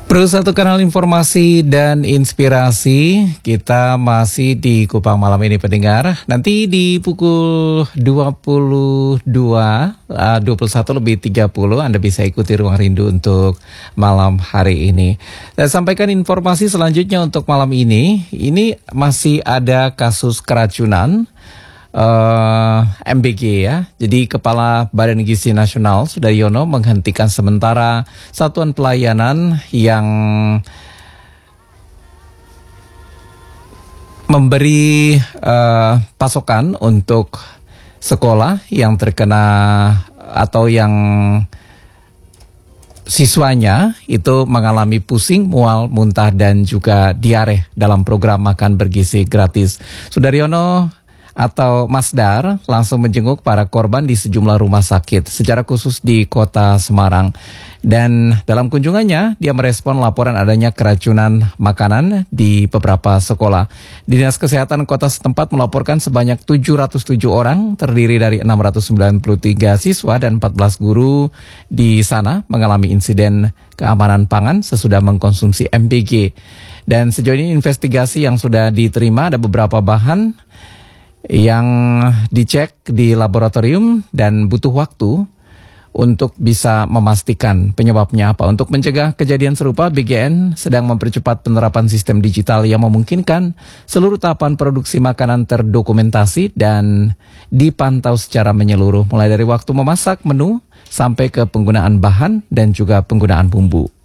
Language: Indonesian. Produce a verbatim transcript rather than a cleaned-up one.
Bro, satu kanal informasi dan inspirasi, kita masih di Kupang malam ini pendengar. Nanti di pukul dua puluh dua, dua puluh satu lebih tiga puluh Anda bisa ikuti Ruang Rindu untuk malam hari ini. Dan sampaikan informasi selanjutnya untuk malam ini. Ini masih ada kasus keracunan Uh, M B G ya. Jadi Kepala Badan Gizi Nasional Sudaryono menghentikan sementara satuan pelayanan yang memberi uh, pasokan untuk sekolah yang terkena atau yang siswanya itu mengalami pusing, mual, muntah dan juga diare dalam program makan bergizi gratis. Sudaryono atau Mas Dar langsung menjenguk para korban di sejumlah rumah sakit, secara khusus di kota Semarang. Dan dalam kunjungannya, dia merespon laporan adanya keracunan makanan di beberapa sekolah. Dinas Kesehatan kota setempat melaporkan sebanyak tujuh ratus tujuh orang, terdiri dari enam ratus sembilan puluh tiga siswa dan empat belas guru di sana mengalami insiden keamanan pangan sesudah mengkonsumsi M B G. Dan sejauh ini investigasi yang sudah diterima, ada beberapa bahan yang dicek di laboratorium dan butuh waktu untuk bisa memastikan penyebabnya apa. Untuk mencegah kejadian serupa, B G N sedang mempercepat penerapan sistem digital yang memungkinkan seluruh tahapan produksi makanan terdokumentasi dan dipantau secara menyeluruh, mulai dari waktu memasak menu sampai ke penggunaan bahan dan juga penggunaan bumbu.